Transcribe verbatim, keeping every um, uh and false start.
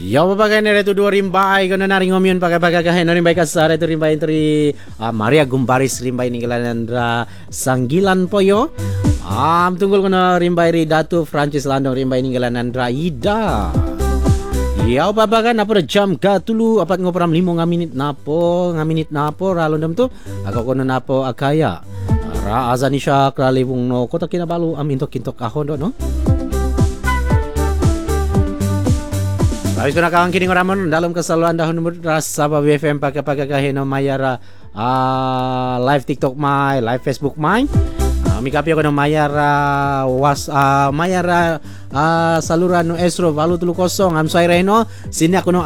Ya babagai na reto dua rimbay kono na ringom yun pagkapagkakahin na rimbay kasara ito rimbay entry uh, Maria Gumbaris rimbay ni Galanandra Sanggilan po yo. Ah, um, tunggol ko na rimbay ri Datu Francis Landong rimbay ni Galanandra Ida. Ya babagan na po na jam ka tulu apat ngo param limo nga minit na po nga minit na po ralo ndam to ako kono na po akaya. Ra aza ni siya kralibong no ko ta kinabalu am intok kintok ahon do no. Ayos ko na kang kining ramon dalam kesaluan dahon number rasa B F M pagkapagkakahin no mayara uh, live TikTok may, live Facebook may. Uh, mikapi ako ng mayara was uh, mayara uh, saluran no Esro Valo Tulu Kosong. I'm sorry no. Sini ako no